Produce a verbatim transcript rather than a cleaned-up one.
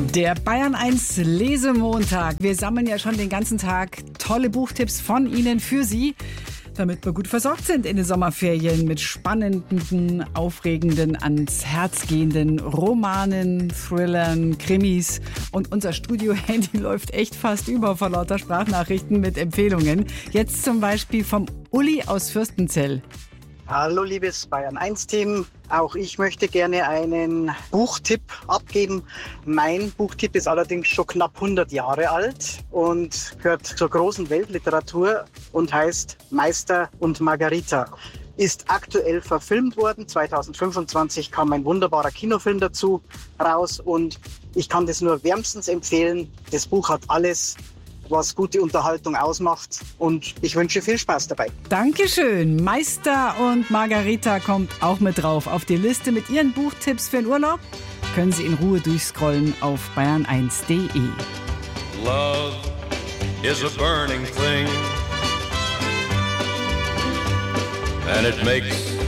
Der Bayern eins Lesemontag. Wir sammeln ja schon den ganzen Tag tolle Buchtipps von Ihnen für Sie, damit wir gut versorgt sind in den Sommerferien mit spannenden, aufregenden, ans Herz gehenden Romanen, Thrillern, Krimis. Und unser Studio-Handy läuft echt fast über vor lauter Sprachnachrichten mit Empfehlungen. Jetzt zum Beispiel vom Uli aus Fürstenzell. Hallo liebes Bayern eins Team, auch ich möchte gerne einen Buchtipp abgeben. Mein Buchtipp ist allerdings schon knapp hundert Jahre alt und gehört zur großen Weltliteratur und heißt Meister und Margarita. Ist aktuell verfilmt worden, zwanzig fünfundzwanzig kam ein wunderbarer Kinofilm dazu raus und ich kann das nur wärmstens empfehlen. Das Buch hat alles, was gute Unterhaltung ausmacht und ich wünsche viel Spaß dabei. Dankeschön. Meister und Margarita kommt auch mit drauf auf die Liste mit Ihren Buchtipps für den Urlaub. Können Sie in Ruhe durchscrollen auf bayern eins punkt de. Love is a burning thing and it makes